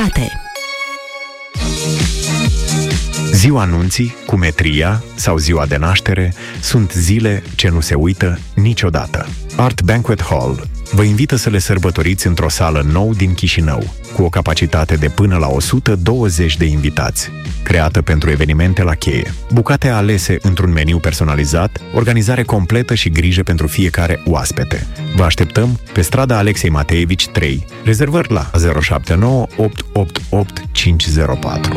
Publicitate. Ziua nunții, cumetria sau ziua de naștere sunt zile ce nu se uită niciodată. Art Banquet Hall vă invită să le sărbătoriți într-o sală nouă din Chișinău, cu o capacitate de până la 120 de invitați, creată pentru evenimente la cheie. Bucate alese într-un meniu personalizat, organizare completă și grijă pentru fiecare oaspete. Vă așteptăm pe strada Alexei Mateevici 3, rezervări la 079 888 504.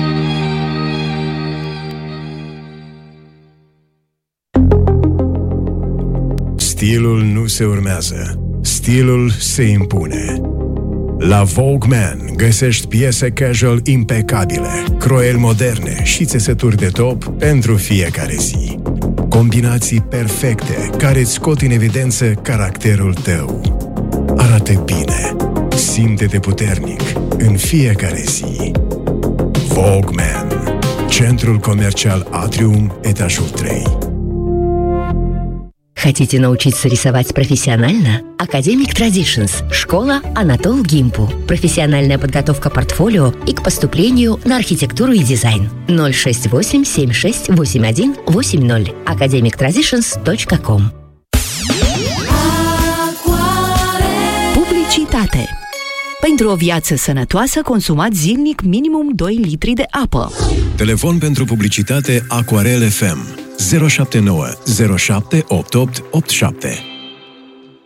Stilul nu se urmează, stilul se impune. La Vogue Man găsești piese casual impecabile, croieli moderne și țesături de top pentru fiecare zi. Combinații perfecte care îți scot în evidență caracterul tău. Arată bine, simte-te puternic în fiecare zi. Vogue Man, Centrul Comercial Atrium, etajul 3. Хотите научиться рисовать профессионально? Academic Traditions. Школа Анатол Гимпу. Профессиональная подготовка портфолио и к поступлению на архитектуру и дизайн. 068 76 81 80. academictraditions.com. Publicitate. Pentru o viață sănătoasă, consumați zilnic minimum 2 litri de apă. Telefon pentru publicitate Aquarel FM 079 07 88 87.